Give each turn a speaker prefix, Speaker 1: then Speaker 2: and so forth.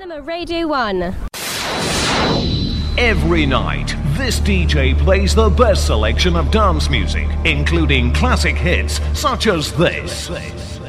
Speaker 1: Panama Radio 1.
Speaker 2: Every night, this DJ plays the best selection of dance music, including classic hits such as this.